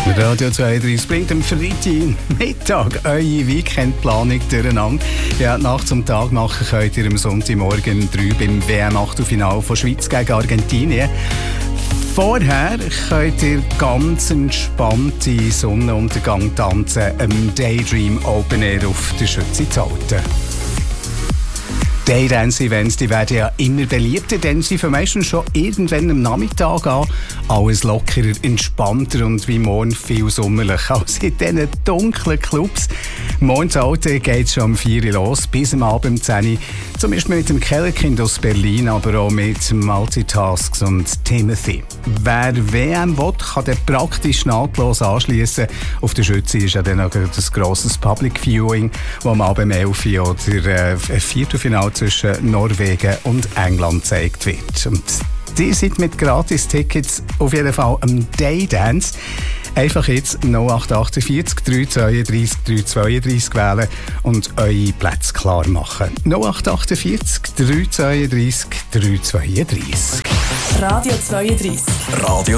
Radio 32 bringt am Freitagmittag eure Weekendplanung durcheinander. Ja, Nacht zum Tag machen könnt ihr am Sonntagmorgen 3 beim WM-Achtelfinale von Schweiz gegen Argentinien. Vorher könnt ihr ganz entspannte Sonnenuntergang tanzen am Daydream Open Air auf der Schütze zu halten. Daydance-Events, die werden ja immer beliebter, denn sie fangen meistens schon irgendwann am Nachmittag an. Alles lockerer, entspannter und wie morgen viel sommerlicher als in diesen dunklen Clubs. Morgens geht es schon um 4 Uhr los, bis am Abend um 10 Uhr. Zum Beispiel mit dem Kellerkind aus Berlin, aber auch mit Multitasks und Timothy. Wer WM will, kann den praktisch nahtlos anschliessen. Auf der Schütze ist ja dann auch ein grosses Public Viewing, wo am Abend um 11 Uhr oder ein Viertelfinale zwischen Norwegen und England gezeigt wird. Und ihr seid mit Gratis-Tickets auf jeden Fall am Daydance. Einfach jetzt 0848 332 332 wählen und eure Plätze klar machen. 0848 332 332. Radio 32. Radio